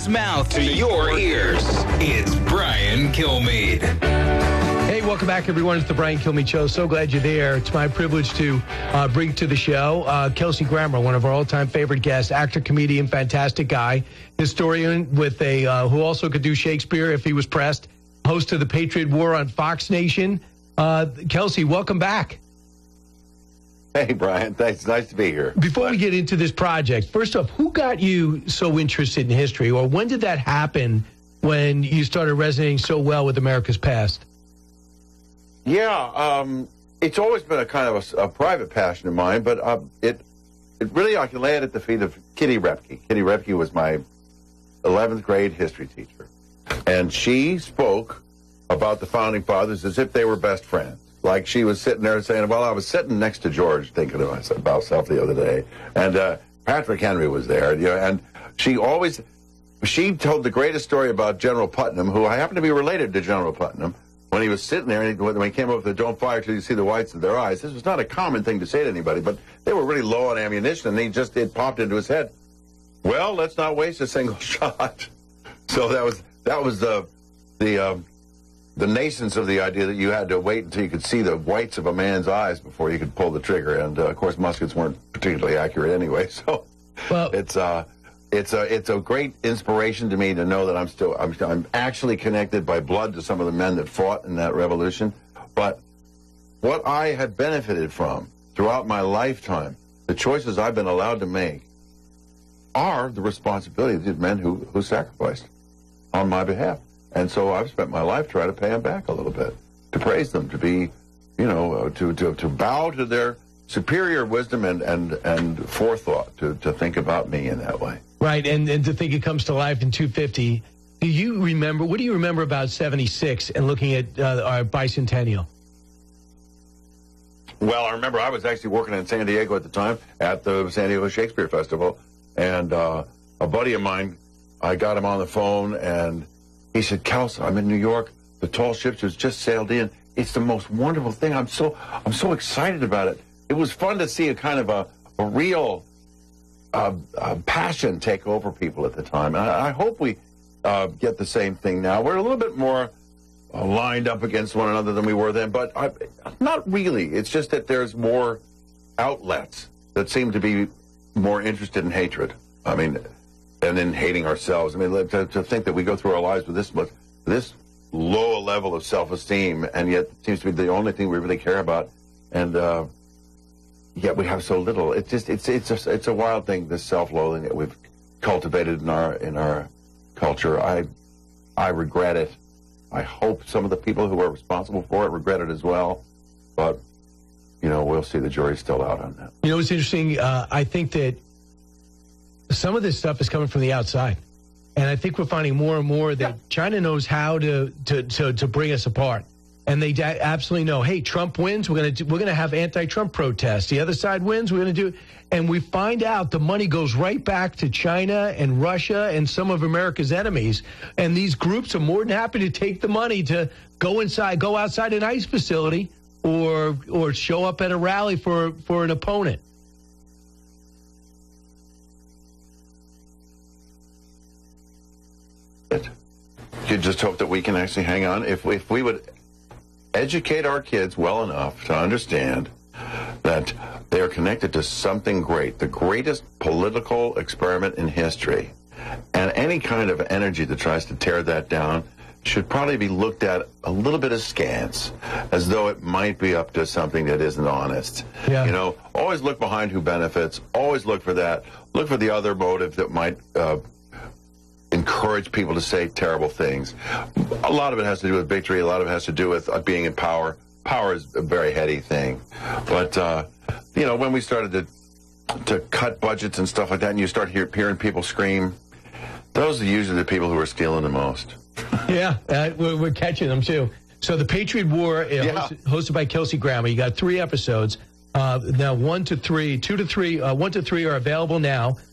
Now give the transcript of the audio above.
his mouth to your ears. It's Brian Kilmeade. Hey, welcome back, everyone. It's the Brian Kilmeade Show. So glad you're there. It's my privilege to bring to the show Kelsey Grammer, one of our all-time favorite guests, actor, comedian, fantastic guy, historian with who also could do Shakespeare if he was pressed, host of the Patriot War on Fox Nation. Kelsey, welcome back. Hey, Brian. Thanks. Nice to be here. Before we get into this project, first off, who got you so interested in history, or when did that happen when you started resonating so well with America's past? Yeah, it's always been a kind of a private passion of mine, but it really, I can lay it at the feet of Kitty Repke. Kitty Repke was my 11th grade history teacher, and she spoke about the Founding Fathers as if they were best friends. Like she was sitting there saying, well, I was sitting next to George thinking to myself the other day, and Patrick Henry was there, and she told the greatest story about General Putnam, who I happen to be related to General Putnam, when he was sitting there, and when he came up with the don't fire till you see the whites of their eyes. This was not a common thing to say to anybody, but they were really low on ammunition, and it popped into his head, well, let's not waste a single shot. So that was the nascence of the idea that you had to wait until you could see the whites of a man's eyes before you could pull the trigger. And, of course, muskets weren't particularly accurate anyway. So it's a great inspiration to me to know that I'm actually connected by blood to some of the men that fought in that revolution. But what I have benefited from throughout my lifetime, the choices I've been allowed to make, are the responsibility of these men who sacrificed on my behalf. And so I've spent my life trying to pay them back a little bit, to praise them, to be, to bow to their superior wisdom and forethought, to think about me in that way. Right, and to think it comes to life in 250. What do you remember about 76 and looking at our bicentennial? Well, I remember I was actually working in San Diego at the time at the San Diego Shakespeare Festival, and a buddy of mine, I got him on the phone, and he said, Kelsey, I'm in New York. The tall ships has just sailed in. It's the most wonderful thing. I'm so excited about it. It was fun to see a kind of a real passion take over people at the time. And I hope we get the same thing now. We're a little bit more lined up against one another than we were then, but not really. It's just that there's more outlets that seem to be more interested in hatred. I mean, and in hating ourselves. I mean, to think that we go through our lives with this low a level of self-esteem, and yet it seems to be the only thing we really care about, and yet we have so little. It's a wild thing, this self-loathing that we've cultivated in our culture. I regret it. I hope some of the people who are responsible for it regret it as well, but we'll see. The jury's still out on that. It's interesting. I think that some of this stuff is coming from the outside, and I think we're finding more and more that China knows how to bring us apart, and they absolutely know. Hey, Trump wins, we're gonna have anti-Trump protests. The other side wins, we're gonna do, and we find out the money goes right back to China and Russia and some of America's enemies, and these groups are more than happy to take the money to go outside an ICE facility or show up at a rally for an opponent. You just hope that we can actually hang on. If we would educate our kids well enough to understand that they are connected to something great, the greatest political experiment in history, and any kind of energy that tries to tear that down should probably be looked at a little bit askance, as though it might be up to something that isn't honest. Yeah. Always look behind who benefits. Always look for that. Look for the other motive that might encourage people to say terrible things. A lot of it has to do with victory. A lot of it has to do with being in power. Power is a very heady thing. But, when we started to cut budgets and stuff like that, and you start hearing people scream, those are usually the people who are stealing the most. Yeah, we're catching them, too. So the Patriot War, hosted by Kelsey Grammer. You got 3 episodes. Now 1 to 3, 2 to 3, 1 to 3 are available now.